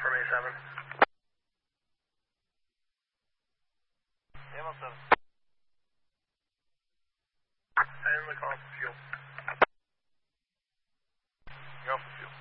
from A7. Yeah, 17. And the call for fuel. You're off the fuel.